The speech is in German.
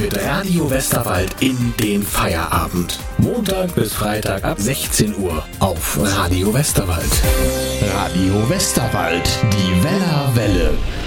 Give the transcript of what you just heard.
mit Radio Westerwald in den Feierabend. Montag bis Freitag ab 16 Uhr auf Radio Westerwald. Radio Westerwald, die Weller Welle.